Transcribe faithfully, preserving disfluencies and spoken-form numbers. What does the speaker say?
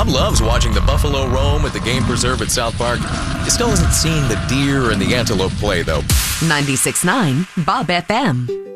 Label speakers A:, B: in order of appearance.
A: Bob loves watching the buffalo roam at the game preserve at South Park. He still hasn't seen the deer and the antelope play, though.
B: ninety-six point nine Bob F M.